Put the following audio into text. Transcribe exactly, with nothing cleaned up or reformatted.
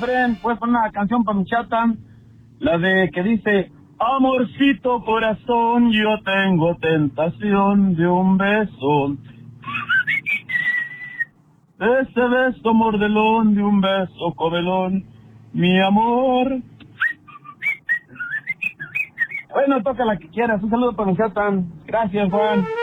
Efren, puedes poner una canción para mi chata, la de que dice, amorcito corazón, yo tengo tentación de un beso. De ese beso mordelón, de un beso comelón, mi amor. Bueno, toca la que quieras. Un saludo para mi chata. Gracias, Juan.